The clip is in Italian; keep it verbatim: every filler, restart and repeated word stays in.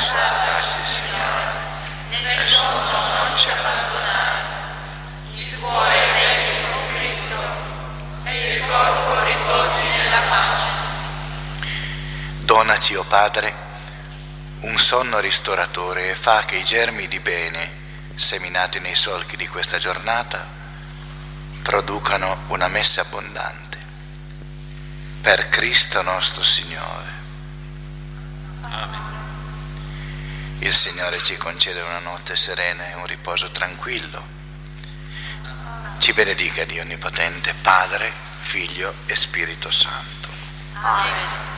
salvaci, Signore. Nel sonno non ci abbandonare. Il cuore regni con Cristo e il corpo riposi nella pace. Donaci, o Padre, un sonno ristoratore e fa che i germi di bene seminati nei solchi di questa giornata producano una messe abbondante. Per Cristo nostro Signore. Amen. Il Signore ci concede una notte serena e un riposo tranquillo. Ci benedica Dio Onnipotente, Padre, Figlio e Spirito Santo. Amen.